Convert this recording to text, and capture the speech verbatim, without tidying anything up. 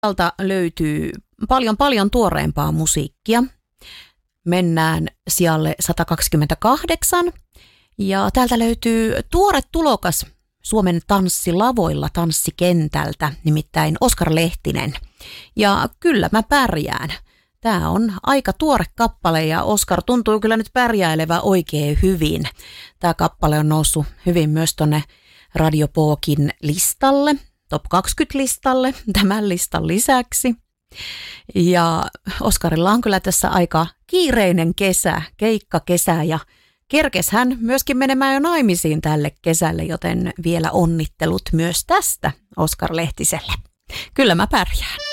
Täältä löytyy paljon paljon tuoreempaa musiikkia. Mennään sijalle sata kaksikymmentäkahdeksan ja täältä löytyy tuore tulokas Suomen tanssilavoilla tanssikentältä, nimittäin Oskar Lehtinen. Ja kyllä mä pärjään. Tämä on aika tuore kappale ja Oskar tuntuu kyllä nyt pärjäilevä oikein hyvin. Tämä kappale on noussut hyvin myös tonne Radio Pookin listalle, Top kaksikymmentä-listalle, tämän listan lisäksi. Ja Oskarilla on kyllä tässä aika kiireinen kesä, keikkakesä ja kerkes hän myöskin menemään jo naimisiin tälle kesälle, joten vielä onnittelut myös tästä Oskar Lehtiselle. Kyllä mä pärjään.